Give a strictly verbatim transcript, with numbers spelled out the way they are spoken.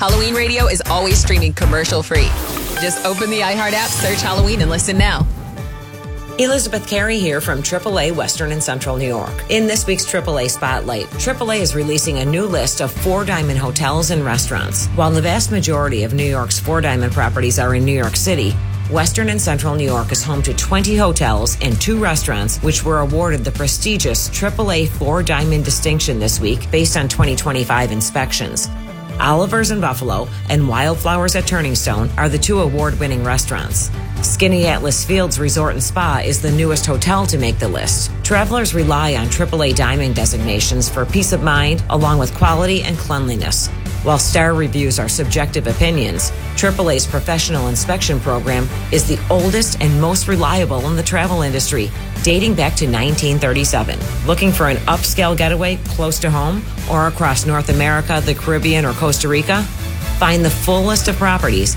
Halloween Radio is always streaming commercial-free. Just open the iHeart app, search Halloween, and listen now. Elizabeth Carey here from triple A Western and Central New York. In this week's triple A Spotlight, triple A is releasing a new list of Four Diamond hotels and restaurants. While the vast majority of New York's Four Diamond properties are in New York City, Western and Central New York is home to twenty hotels and two restaurants, which were awarded the prestigious triple A Four Diamond distinction this week based on twenty twenty-five inspections. Oliver's in Buffalo and Wildflowers at Turning Stone are the two award-winning restaurants. Skinny Atlas Fields Resort and Spa is the newest hotel to make the list. Travelers rely on triple A Diamond designations for peace of mind, along with quality and cleanliness. While star reviews are subjective opinions, triple A's professional inspection program is the oldest and most reliable in the travel industry, dating back to nineteen thirty-seven. Looking for an upscale getaway close to home or across North America, the Caribbean, or Costa Rica? Find the full list of properties